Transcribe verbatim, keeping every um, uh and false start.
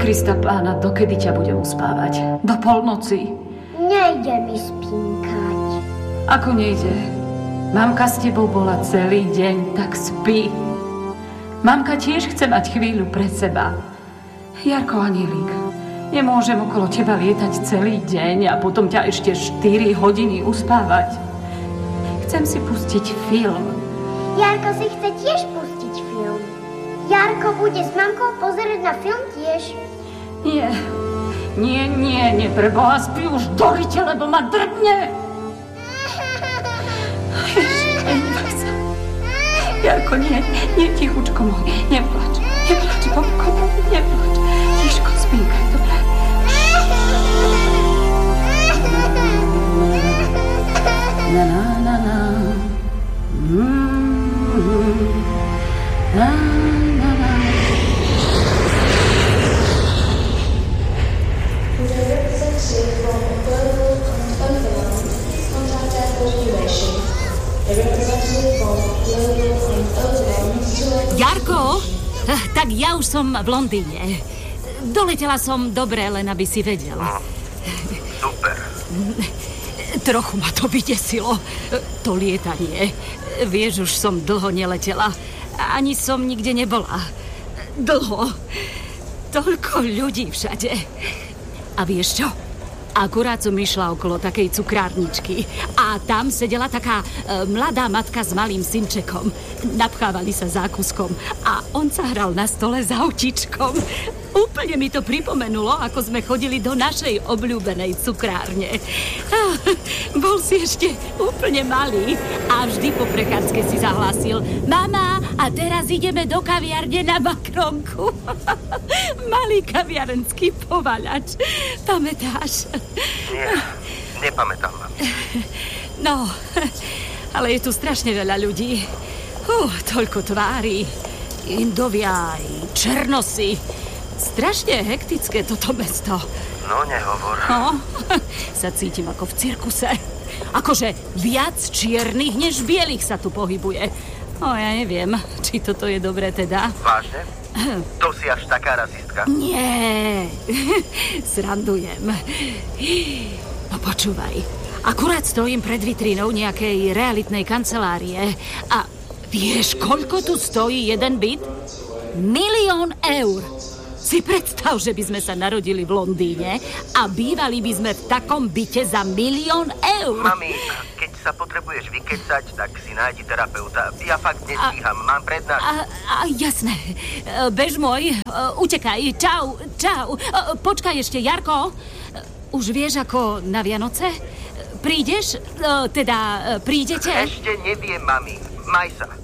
Krista pána, dokedy ťa budem uspávať? Do polnoci? Nejde mi spinkať. Ako nejde? Mamka s tebou bola celý deň, tak spí. Mamka tiež chce mať chvíľu pre seba. Jarko, anielik, nemôžem okolo teba lietať celý deň a potom ťa ešte štyri hodiny uspávať. Chcem si pustiť film. Jarko si chce tiež pustiť film. Jarko bude s mamkou pozerať na film tiež. Nie, nie, nie, nie, preboha, spí už do rite, lebo ma drbne. Ježiš, nevaj sa. Jarko, nie, nie, tichučko môj, neplač, neplač, babko môj, neplač. Tiško, spínkaj, dobre? Na, na, na, na. Mm-hmm. Na, na, na. Jarko, tak ja už som v Londýne. Doletela som dobre, len aby si vedel. No, super. Trochu ma to vydesilo, to lietanie. Vieš, už som dlho neletela. Ani som nikde nebola. Dlho. Toľko ľudí všade. A vieš čo? Akurát som išla okolo takej cukrárničky a tam sedela taká e, mladá matka s malým synčekom. Napchávali sa zákuskom a on sa hral na stole s autičkom. Úplne mi to pripomenulo, ako sme chodili do našej obľúbenej cukrárne. Ah, bol si ešte úplne malý a vždy po prechádzke si zahlásil: Mama, a teraz ideme do kaviarne na makronku. Malý kaviarenský povaľač. Pamätáš? Nie, nepamätám, mami. No, ale je tu strašne veľa ľudí. Uh, toľko tvári. Indovia aj černosy. Strašne hektické toto mesto. No, nehovor. No, sa cítim ako v cirkuse. Akože viac čiernych než bielých sa tu pohybuje. No, ja neviem, či toto je dobré teda. Vážne? To si až taká rasistka? Nie, srandujem. No počúvaj, akurát stojím pred vitrínou nejakej realitnej kancelárie a vieš, koľko tu stojí jeden byt? Milión eur. Si predstav, že by sme sa narodili v Londýne a bývali by sme v takom byte za milión eur. Mami, keď sa potrebuješ vykecať, tak si nájdi terapeuta. Ja fakt nestíham, a, mám prednášku. A, a jasné. Bež môj, utekaj. Čau, čau. Počkaj ešte, Jarko. Už vieš, ako na Vianoce? Prídeš? Teda, prídete? Ešte neviem, mami. Maj sa.